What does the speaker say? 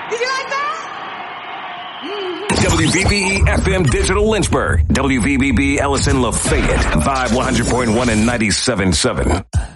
Did you like that? WVBE FM Digital Lynchburg. WVBB Ellison Lafayette. Vibe 100.1 and 97.7.